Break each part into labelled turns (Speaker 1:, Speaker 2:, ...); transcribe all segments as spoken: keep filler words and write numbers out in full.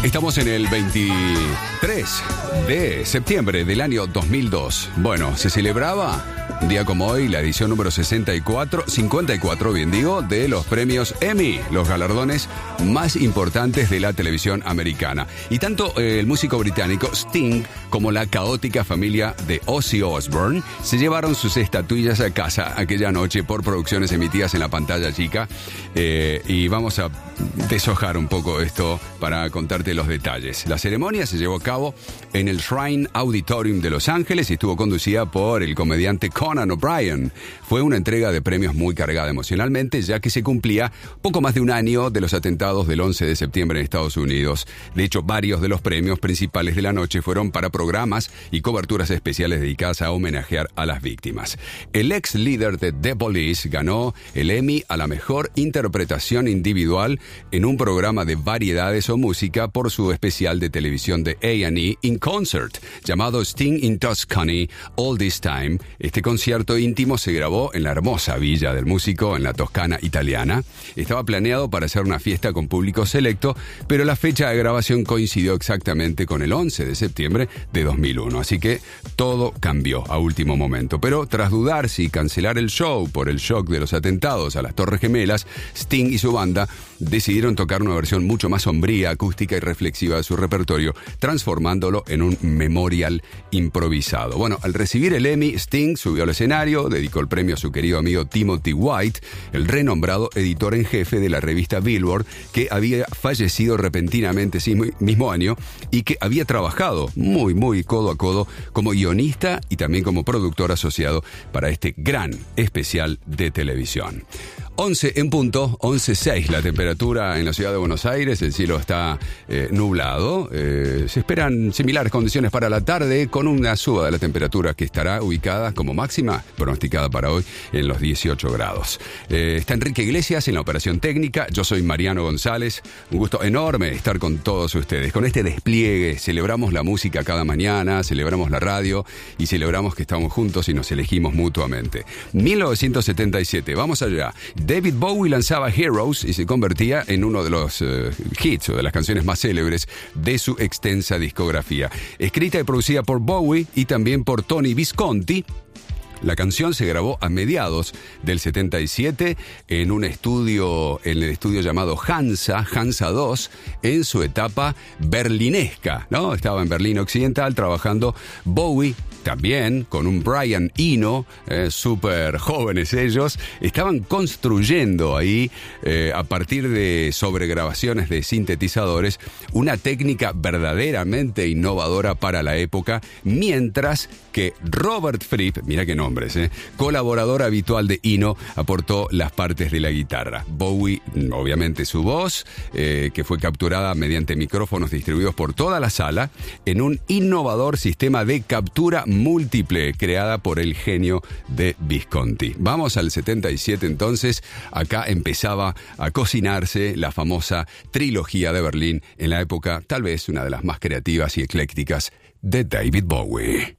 Speaker 1: Estamos en el veintitrés de septiembre del año dos mil dos. Bueno, se celebraba un día como hoy la edición número sesenta y cuatro, cincuenta y cuatro, bien digo, de los premios Emmy, los galardones más importantes de la televisión americana. Y tanto eh, el músico británico Sting como la caótica familia de Ozzy Osbourne se llevaron sus estatuillas a casa aquella noche por producciones emitidas en la pantalla chica. Eh, y vamos a deshojar un poco esto para contarte los detalles. La ceremonia se llevó a cabo en el Shrine Auditorium de Los Ángeles y estuvo conducida por el comediante Conan O'Brien. Fue una entrega de premios muy cargada emocionalmente, ya que se cumplía poco más de un año de los atentados del once de septiembre en Estados Unidos. De hecho, varios de los premios principales de la noche fueron para programas y coberturas especiales dedicadas a homenajear a las víctimas. El ex líder de The Police ganó el Emmy a la mejor interpretación individual en un programa de variedades o música por su especial de televisión de A and E in Concert, llamado Sting in Tuscany All This Time. Este concierto íntimo se grabó en la hermosa villa del músico en la Toscana italiana. Estaba planeado para hacer una fiesta con público selecto, pero la fecha de grabación coincidió exactamente con el once de septiembre de dos mil uno, así que todo cambió a último momento. Pero tras dudar si cancelar el show por el shock de los atentados a las Torres Gemelas, Sting y su banda decidieron tocar una versión mucho más sombría, acústica y reflexiva de su repertorio, transformándolo en un memorial improvisado. Bueno, al recibir el Emmy, Sting subió al escenario, dedicó el premio a su querido amigo Timothy White, el renombrado editor en jefe de la revista Billboard, que había fallecido repentinamente ese mismo año y que había trabajado muy, muy codo a codo como guionista y también como productor asociado para este gran especial de televisión. once en punto, once seis la temperatura en la ciudad de Buenos Aires, el cielo está eh, nublado, eh, se esperan similares condiciones para la tarde con una suba de la temperatura que estará ubicada como máxima, pronosticada para hoy, en los dieciocho grados. Eh, está Enrique Iglesias en la operación técnica, yo soy Mariano González, un gusto enorme estar con todos ustedes. Con este despliegue celebramos la música cada mañana, celebramos la radio y celebramos que estamos juntos y nos elegimos mutuamente. mil novecientos setenta y siete, vamos allá. David Bowie lanzaba Heroes y se convertía en uno de los uh, hits o de las canciones más célebres de su extensa discografía. Escrita y producida por Bowie y también por Tony Visconti, la canción se grabó a mediados del setenta y siete en un estudio, en el estudio llamado Hansa, Hansa dos, en su etapa berlinesca, ¿no? Estaba en Berlín Occidental trabajando Bowie, también con un Brian Eno, eh, súper jóvenes ellos, estaban construyendo ahí, eh, a partir de sobregrabaciones de sintetizadores, una técnica verdaderamente innovadora para la época, mientras que Robert Fripp, mira qué nombres, eh, colaborador habitual de Eno, aportó las partes de la guitarra. Bowie, obviamente su voz, eh, que fue capturada mediante micrófonos distribuidos por toda la sala, en un innovador sistema de captura múltiple creada por el genio de Visconti. Vamos al setenta y siete entonces. Acá empezaba a cocinarse la famosa trilogía de Berlín, en la época tal vez una de las más creativas y eclécticas de David Bowie.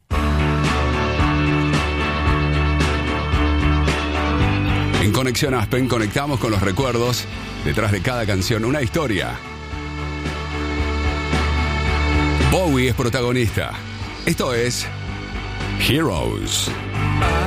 Speaker 1: En Conexión Aspen conectamos con los recuerdos detrás de cada canción, una historia. Bowie es protagonista. Esto es Heroes.